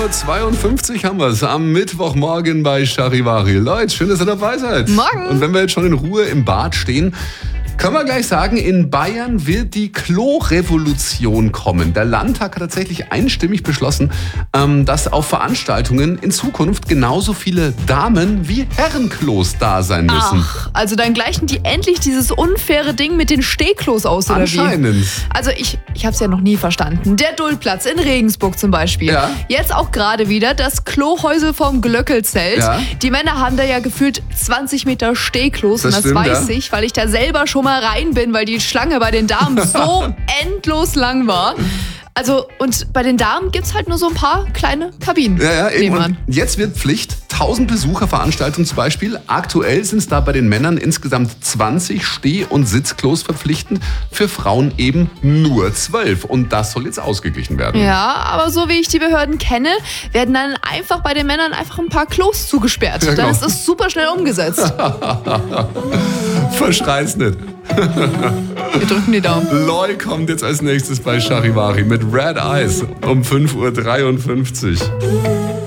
5:52 haben wir es am Mittwochmorgen bei Charivari. Leute, schön, dass ihr dabei seid. Morgen. Und wenn wir jetzt schon in Ruhe im Bad stehen, können wir gleich sagen, in Bayern wird die Klo-Revolution kommen. Der Landtag hat tatsächlich einstimmig beschlossen, dass auf Veranstaltungen in Zukunft genauso viele Damen- wie Herrenklos da sein müssen. Ach, also dann gleichen die endlich dieses unfaire Ding mit den Stehklos aus, oder wie? Anscheinend. Also ich habe es ja noch nie verstanden. Der Duldplatz in Regensburg zum Beispiel. Ja. Jetzt auch gerade wieder das Klohäusel vom Glöckelzelt. Ja. Die Männer haben da ja gefühlt 20 Meter Stehklos. Das Und das stimmt, weiß ja. ich, weil ich da selber schon mal rein bin, weil die Schlange bei den Damen so endlos lang war. Also, und bei den Damen gibt's halt nur so ein paar kleine Kabinen. Ja, eben. nebenan. Und jetzt wird Pflicht. 1000 Besucherveranstaltungen zum Beispiel. Aktuell sind es da bei den Männern insgesamt 20 Steh- und Sitzklos verpflichtend. Für Frauen eben nur 12. Und das soll jetzt ausgeglichen werden. Ja, aber so wie ich die Behörden kenne, werden dann einfach bei den Männern einfach ein paar Klos zugesperrt. Ja, genau. Dann ist es super schnell umgesetzt. Verschrei's nicht. Wir drücken die Daumen. Loy kommt jetzt als nächstes bei Charivari mit Red Eyes um 5:53 Uhr.